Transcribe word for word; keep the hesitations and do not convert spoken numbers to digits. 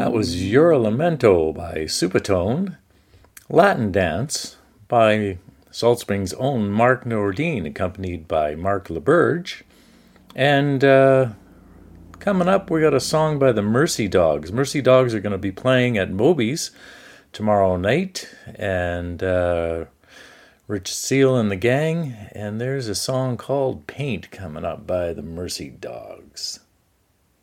That was Your Lamento by Supertone, Latin Dance by Salt Springs' own Mark Nordine, accompanied by Mark LaBerge, and uh, coming up we got a song by the Mercy Dogs. Mercy Dogs are going to be playing at Moby's tomorrow night, and uh, Rich Seal and the gang, and there's a song called Paint coming up by the Mercy Dogs.